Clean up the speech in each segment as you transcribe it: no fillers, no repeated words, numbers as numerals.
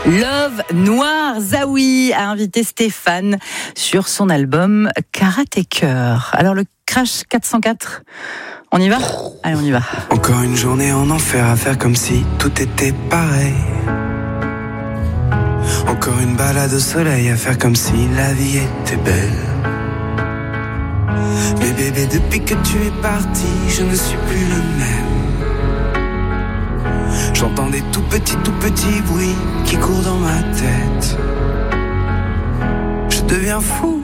Love Noir, Zawi a invité Stéphane sur son album Karaté Cœur. Alors le Crash 404, on y va ? Allez, on y va. Encore une journée en enfer à faire comme si tout était pareil. Encore une balade au soleil à faire comme si la vie était belle. Mais bébé, depuis que tu es parti, je ne suis plus le même. J'entends des tout petits bruits qui courent dans ma tête. Je deviens fou,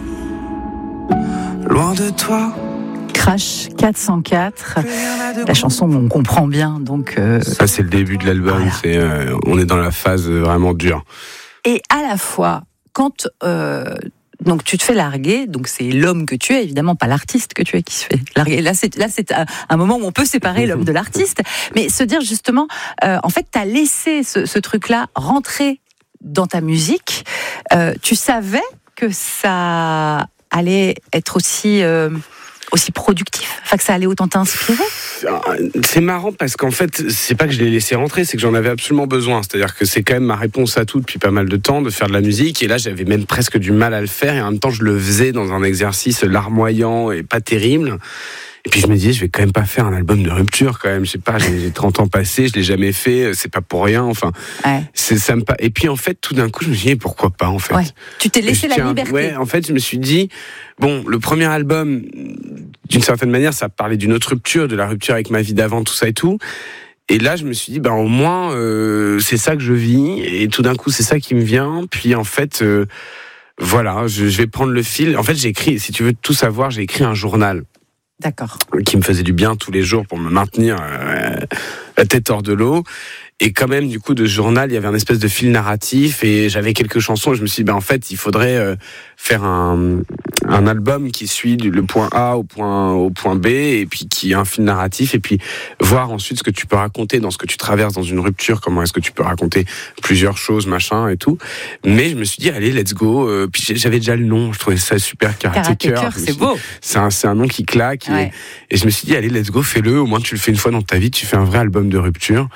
loin de toi. Crash 404, la chanson on comprend bien. Donc ça c'est le début de l'album, voilà. On est dans la phase vraiment dure. Et à la fois, quand donc tu te fais larguer, donc c'est l'homme que tu es, évidemment pas l'artiste que tu es qui se fait larguer. Là c'est un moment où on peut séparer l'homme de l'artiste, mais se dire justement, en fait t'as laissé ce truc-là rentrer dans ta musique. Tu savais que ça allait être aussi productif, enfin que ça allait autant t'inspirer. C'est marrant parce qu'en fait, c'est pas que je l'ai laissé rentrer, c'est que j'en avais absolument besoin. C'est-à-dire que c'est quand même ma réponse à tout depuis pas mal de temps, de faire de la musique. Et là, j'avais même presque du mal à le faire. Et en même temps, je le faisais dans un exercice larmoyant et pas terrible. Et puis je me disais, je vais quand même pas faire un album de rupture quand même. Je sais pas, j'ai 30 ans passés, je l'ai jamais fait. C'est pas pour rien. Enfin, ouais. Et puis en fait, tout d'un coup, je me suis dit, pourquoi pas en fait. Ouais. Tu t'es laissé la liberté. Ouais, en fait, je me suis dit, bon, le premier album, d'une certaine manière, ça parlait d'une autre rupture, de la rupture avec ma vie d'avant, tout ça et tout. Et là, je me suis dit, au moins, c'est ça que je vis. Et tout d'un coup, c'est ça qui me vient. Puis en fait, voilà, je vais prendre le fil. En fait, j'ai écrit, si tu veux tout savoir, j'ai écrit un journal. D'accord. Qui me faisait du bien tous les jours pour me maintenir la tête hors de l'eau. Et quand même, du coup, de ce journal, il y avait un espèce de fil narratif et j'avais quelques chansons. Et je me suis dit, en fait, il faudrait faire un album qui suit le point A au point B et puis qui a un fil narratif et puis voir ensuite ce que tu peux raconter dans ce que tu traverses dans une rupture. Comment est-ce que tu peux raconter plusieurs choses, machin et tout. Mais je me suis dit, allez, let's go. Puis j'avais déjà le nom. Je trouvais ça super, Karaté Cœur. C'est beau. C'est un nom qui claque. Ouais. Et je me suis dit, allez, let's go, fais-le. Au moins, tu le fais une fois dans ta vie. Tu fais un vrai album de rupture.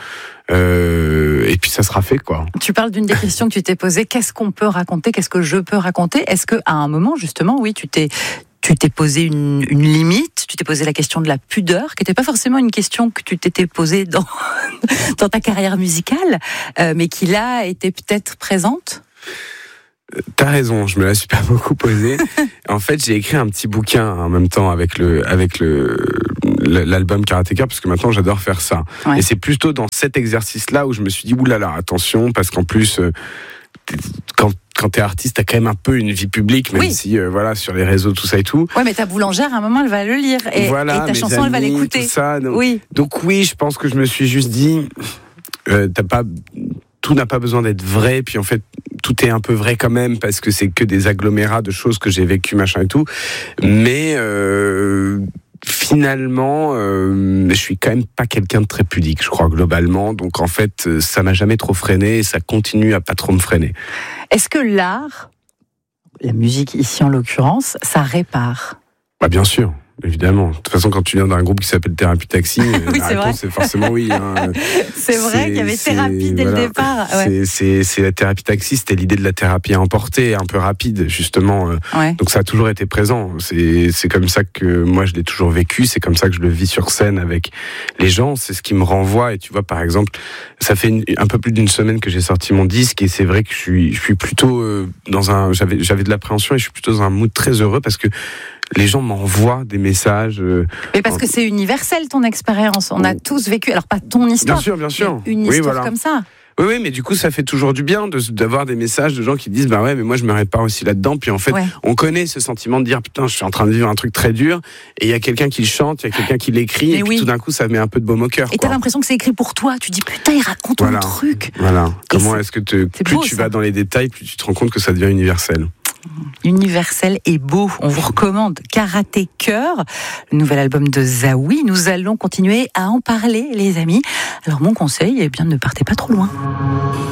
Et puis ça sera fait, quoi. Tu parles d'une des questions que tu t'es posée. Qu'est-ce qu'on peut raconter ? Qu'est-ce que je peux raconter ? Est-ce qu'à un moment, justement, oui, tu t'es posé une limite, tu t'es posé la question de la pudeur, qui n'était pas forcément une question que tu t'étais posée dans ta carrière musicale, mais qui là était peut-être présente ? T'as raison, je me la suis pas beaucoup posée. En fait, j'ai écrit un petit bouquin en même temps avec l'album Karaté Cœur, parce que maintenant j'adore faire ça. Ouais. Et c'est plutôt dans cet exercice-là où je me suis dit, oulala, attention, parce qu'en plus, quand t'es artiste, t'as quand même un peu une vie publique, même si, voilà, sur les réseaux, tout ça et tout. Ouais, mais ta boulangère, à un moment, elle va le lire. Et, voilà, et ta chanson, amis, elle va l'écouter. Tout ça, donc, oui. Donc oui, je pense que je me suis juste dit, tout n'a pas besoin d'être vrai, puis en fait, tout est un peu vrai quand même, parce que c'est que des agglomérats de choses que j'ai vécues, machin et tout. Mais finalement, je suis quand même pas quelqu'un de très pudique, je crois, globalement. Donc en fait, ça m'a jamais trop freiné et ça continue à pas trop me freiner. Est-ce que l'art, la musique ici en l'occurrence, ça répare ? Bien sûr. Évidemment. De toute façon, quand tu viens d'un groupe qui s'appelle Thérapie Taxi, oui, la réponse c'est forcément oui. Hein. C'est vrai qu'il y avait thérapie dès le départ. Ouais. C'est la thérapie taxi, c'était l'idée de la thérapie à emporter, un peu rapide, justement. Ouais. Donc ça a toujours été présent. C'est comme ça que moi je l'ai toujours vécu, c'est comme ça que je le vis sur scène avec les gens. C'est ce qui me renvoie. Et tu vois, par exemple, ça fait un peu plus d'une semaine que j'ai sorti mon disque et c'est vrai que je suis plutôt j'avais de l'appréhension et je suis plutôt dans un mood très heureux parce que les gens m'envoient des messages. Mais parce que c'est universel ton expérience. On a tous vécu. Alors pas ton histoire. Bien sûr. Une histoire comme ça. Oui, mais du coup, ça fait toujours du bien d'avoir des messages de gens qui disent, ouais, mais moi, je me répare aussi là-dedans. Puis en fait, on connaît ce sentiment de dire, putain, je suis en train de vivre un truc très dur. Et il y a quelqu'un qui le chante, il y a quelqu'un qui l'écrit. Et puis tout d'un coup, ça met un peu de baume au cœur. Et t'as l'impression que c'est écrit pour toi. Tu dis, putain, il raconte mon truc. Voilà. Comment est-ce que plus tu vas dans les détails, plus tu te rends compte que ça devient universel. Universel et beau. On vous recommande Karaté Cœur, le nouvel album de Zawi. Nous allons continuer à en parler, les amis. Alors mon conseil, ne partez pas trop loin.